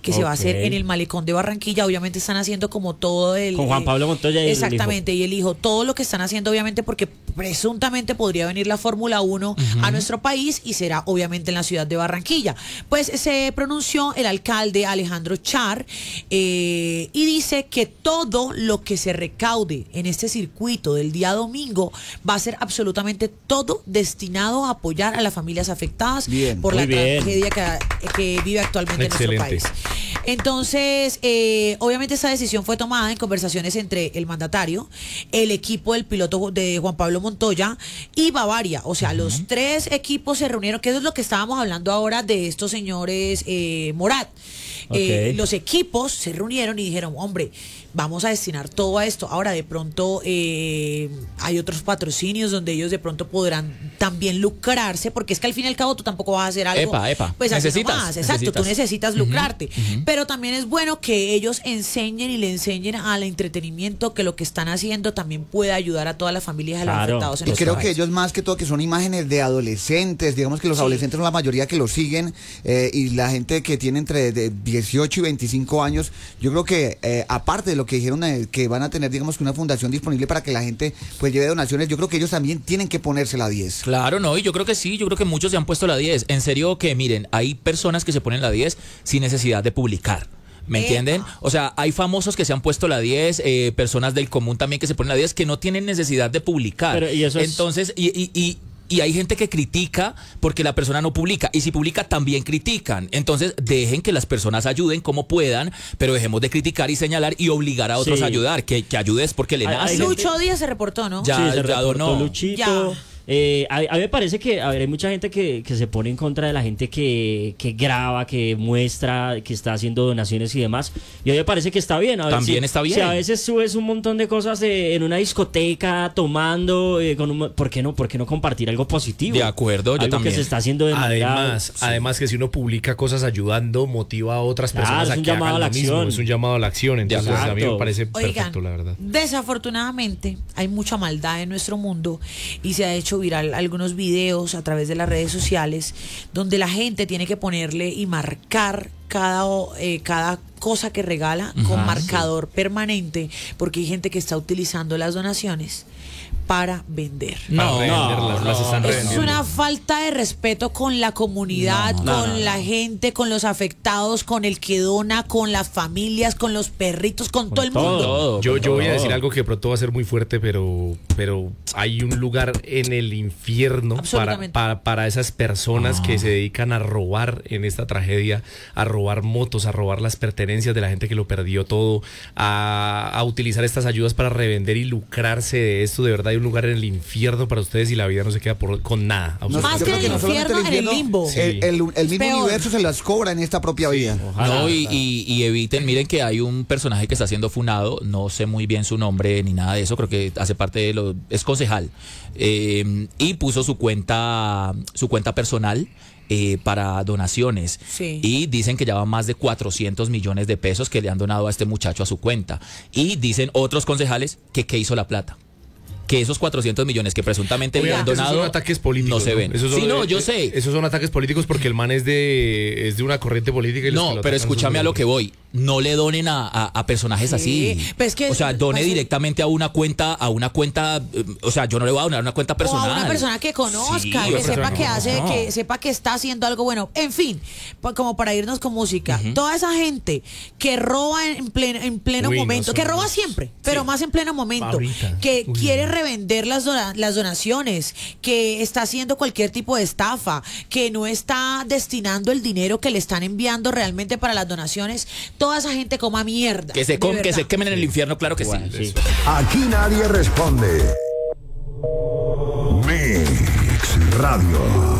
que se va a hacer en el Malecón de Barranquilla. Obviamente están haciendo como todo el... Con Juan Pablo Montoya y exactamente, y el hijo. Todo lo que están haciendo, obviamente, porque presuntamente podría venir la Fórmula 1 a nuestro país y será, obviamente, en la ciudad de Barranquilla. Pues se pronunció el alcalde Alejandro Char y dice que todo lo que se recaude en este circuito del día domingo va a ser absolutamente todo destinado a apoyar a las familias afectadas por la tragedia que vive actualmente en nuestro país. Entonces, obviamente esta decisión fue tomada en conversaciones entre el mandatario, el equipo del piloto de Juan Pablo Montoya y Bavaria. O sea, los tres equipos se reunieron, que eso es lo que estábamos hablando ahora de estos señores Morat. Los equipos se reunieron y dijeron, hombre, vamos a destinar todo a esto. Ahora, de pronto hay otros patrocinios donde ellos de pronto podrán también lucrarse, porque es que al fin y al cabo tú tampoco vas a hacer algo. Pues necesitas. Exacto, tú necesitas lucrarte. Pero también es bueno que ellos enseñen y le enseñen al entretenimiento que lo que están haciendo también puede ayudar a todas las familias de los afectados en y creo que ellos más que todo que son imágenes de adolescentes, digamos que los adolescentes son la mayoría que los siguen, y la gente que tiene entre 18 y 25 años, yo creo que aparte de lo que dijeron que van a tener, digamos que una fundación disponible para que la gente pues lleve donaciones, yo creo que ellos también tienen que ponerse la 10. Claro, no, y yo creo que sí, yo creo que muchos se han puesto la 10. En serio que miren, hay personas que se ponen la 10 sin necesidad de publicar. ¿Me entienden? O sea, hay famosos que se han puesto la 10, personas del común también que se ponen la 10 que no tienen necesidad de publicar. Pero, ¿y eso entonces, y hay gente que critica porque la persona no publica. Y si publica, también critican. Entonces, dejen que las personas ayuden como puedan, pero dejemos de criticar y señalar y obligar a otros a ayudar. Que ayudes porque le nace. Lucho Díaz se reportó, ¿no? Ya donó. Luchito. Ya. A mí me parece que hay mucha gente que se pone en contra de la gente que graba, que muestra, que está haciendo donaciones y demás. Y a mí me parece que está bien. También está bien. Si a veces subes un montón de cosas en una discoteca, tomando, ¿por qué no compartir algo positivo? De acuerdo, yo algo también. Que se está haciendo de manera... Además que si uno publica cosas ayudando, motiva a otras personas a que hagan lo mismo. Es un llamado a la acción. Entonces a mí me parece perfecto, la verdad. Desafortunadamente, hay mucha maldad en nuestro mundo y se ha hecho viral algunos videos a través de las redes sociales donde la gente tiene que ponerle y marcar cada cosa que regala con marcador permanente, porque hay gente que está utilizando las donaciones para vender. Las están es una falta de respeto con la comunidad, con la gente, con los afectados, con el que dona, con las familias, con los perritos, con todo el mundo. Yo voy a decir algo que de pronto va a ser muy fuerte, pero hay un lugar en el infierno para esas personas que se dedican a robar en esta tragedia, a robar motos, a robar las pertenencias de la gente que lo perdió todo, a utilizar estas ayudas para revender y lucrarse de esto. De verdad hay un lugar en el infierno para ustedes y la vida no se queda con nada. Más que en el infierno, en el limbo. Sí. El mismo universo se las cobra en esta propia vida. No, y eviten, miren que hay un personaje que está siendo funado, no sé muy bien su nombre ni nada de eso, creo que hace parte es concejal, y puso su cuenta personal para donaciones, y dicen que ya van más de 400 millones de pesos que le han donado a este muchacho a su cuenta, y dicen otros concejales que qué hizo la plata, que esos 400 millones que presuntamente le han donado esos son ataques políticos, no se ven. Yo sé. Esos son ataques políticos porque el man es de una corriente política. Pero escúchame a lo que voy. No le donen a personajes así. Pues que, o sea, done directamente a una cuenta, o sea, yo no le voy a donar una cuenta personal. O a una persona que conozca, que sepa que hace, que sepa que está haciendo algo bueno. En fin, como para irnos con música. Toda esa gente que roba en pleno momento, que roba siempre, pero más en pleno momento, que quiere revender las donaciones, que está haciendo cualquier tipo de estafa, que no está destinando el dinero que le están enviando realmente para las donaciones, toda esa gente coma mierda. Que se quemen en el infierno, claro que sí. Aquí nadie responde. Mix Radio.